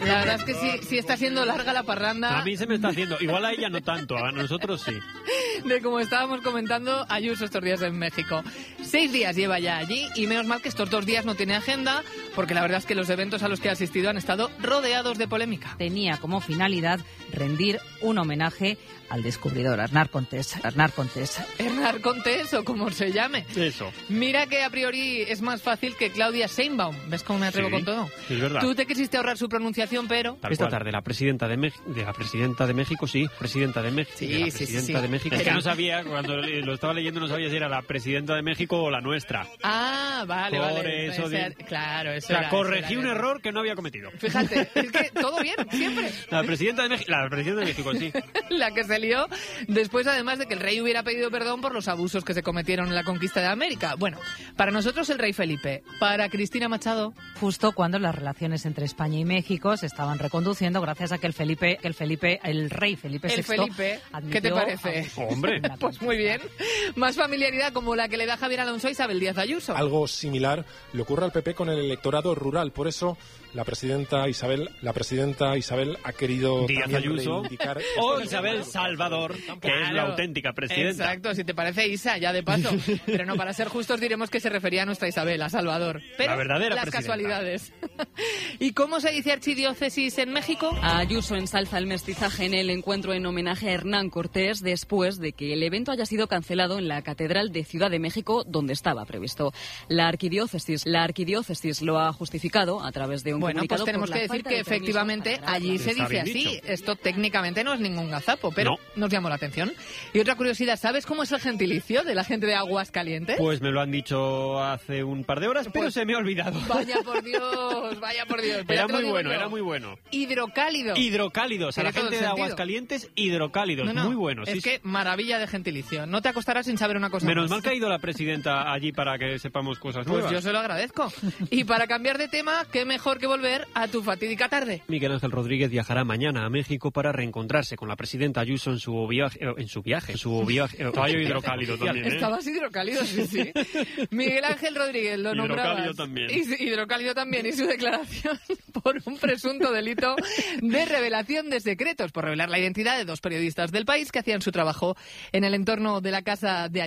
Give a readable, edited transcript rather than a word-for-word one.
La verdad es que sí está siendo larga la parranda. A mí se me está haciendo, igual a ella no tanto, a nosotros sí. De como estábamos comentando, Ayuso estos días en México. 6 días lleva ya allí y menos mal que estos 2 días no tiene agenda, porque la verdad es que los eventos a los que ha asistido han estado rodeados de polémica. Tenía como finalidad rendir un homenaje al descubridor Hernán Cortés. Hernán Cortés, o como se llame. Eso. Mira que a priori es más fácil que Claudia Sheinbaum. ¿Ves cómo me atrevo con todo? Es verdad. Tú te quisiste ahorrar su pronunciación, pero... Esta tarde la presidenta de México, sí. Presidenta de México. Es que no sabía, cuando lo estaba leyendo no sabía si era la presidenta de México o la nuestra. Ah, vale. Eso claro, eso era, corregí un error que no había cometido. Fíjate, es que todo bien, siempre. La presidenta de México, sí. La que se lió después, además de que el rey hubiera pedido perdón por los abusos que se cometieron en la conquista de América. Bueno, para nosotros el rey Felipe, para Cristina Machado... Justo cuando las relaciones entre España y México se estaban reconduciendo gracias a que el rey Felipe VI ¿qué te parece? Hombre. Pues muy bien. Más familiaridad como la que le da Javier Alonso a Isabel Díaz Ayuso. Algo similar le ocurre al PP con el electorado rural, por eso la presidenta Isabel ha querido Díaz Ayuso reivindicar o Isabel Salvador, que es la auténtica presidenta. Exacto, si te parece Isa, ya de paso. Pero no, para ser justos diremos que se refería a nuestra Isabel, a Salvador. Pero la verdadera las presidenta. Casualidades. ¿Y cómo se dice archidiócesis en México? Ayuso ensalza el mestizaje en el encuentro en homenaje a Hernán Cortés después de que el evento haya sido cancelado en la Catedral de Ciudad de México, donde estaba previsto. La arquidiócesis lo ha justificado a través de un comunicado. Pues tenemos que decir que efectivamente allí se dice así. Dicho. Esto técnicamente no es ningún gazapo, pero nos llamó la atención. Y otra curiosidad, ¿sabes cómo es el gentilicio de la gente de Aguascalientes? Pues me lo han dicho hace un par de horas, pero se me ha olvidado. Vaya por Dios. Era muy bueno. Hidrocálido. O sea, la gente de Aguascalientes, hidrocálidos. Muy bueno. Es que maravilla de gentilicio. No te acostarás sin saber una cosa Menos más. mal que ha ido la presidenta allí para que sepamos cosas nuevas. Pues yo se lo agradezco. Y para cambiar de tema, qué mejor que volver a tu fatídica tarde. Miguel Ángel Rodríguez viajará mañana a México para reencontrarse con la presidenta Ayuso en su viaje. Caballo hidrocálido también, ¿eh? Estabas hidrocálido, sí. Miguel Ángel Rodríguez, lo nombrabas. Hidrocálido también. Y su declaración por un presunto delito de revelación de secretos, por revelar la identidad de 2 periodistas del país que hacían su trabajo en el entorno de la casa de